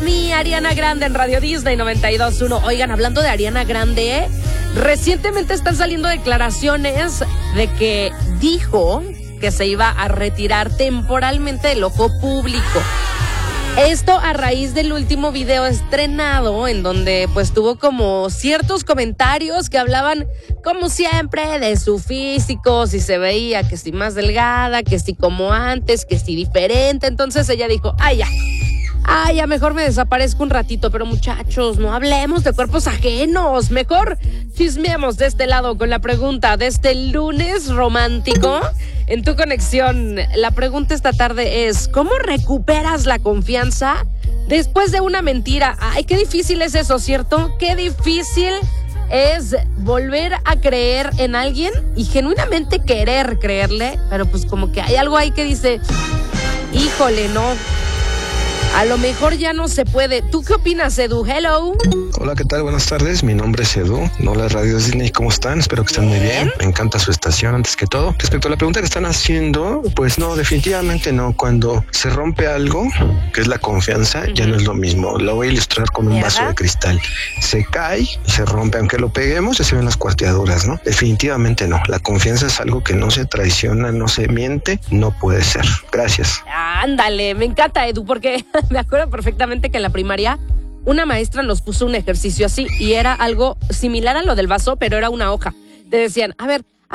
Me, Ariana Grande en Radio Disney 92.1. Oigan, hablando de Ariana Grande, recientemente están saliendo declaraciones de que dijo que se iba a retirar temporalmente del ojo público. Esto a raíz del último video estrenado, en donde pues tuvo como ciertos comentarios que hablaban, como siempre, de su físico, si se veía que si más delgada, que si como antes, que si diferente. Entonces ella dijo, ya mejor me desaparezco un ratito. Pero muchachos, no hablemos de cuerpos ajenos, mejor chismeemos de este lado con la pregunta de este lunes romántico. En tu conexión, la pregunta esta tarde es, ¿cómo recuperas la confianza después de una mentira? Ay, qué difícil es eso, ¿cierto? Qué difícil es volver a creer en alguien y genuinamente querer creerle, pero pues como que hay algo ahí que dice, híjole, no, a lo mejor ya no se puede. ¿Tú qué opinas, Edu? Hello. Hola, ¿qué tal? Buenas tardes. Mi nombre es Edu. Hola, Radio Disney. ¿Cómo están? Espero que estén muy bien. Me encanta su estación antes que todo. Respecto a la pregunta que están haciendo, pues no, definitivamente no. Cuando se rompe algo, que es la confianza, ya no es lo mismo. Lo voy a ilustrar con un vaso de cristal. Se cae, se rompe. Aunque lo peguemos, ya se ven las cuarteaduras, ¿no? Definitivamente no. La confianza es algo que no se traiciona, no se miente, no puede ser. Gracias. Ándale, me encanta, Edu, porque me acuerdo perfectamente que en la primaria una maestra nos puso un ejercicio así y era algo similar a lo del vaso, pero era una hoja. Te decían, a ver,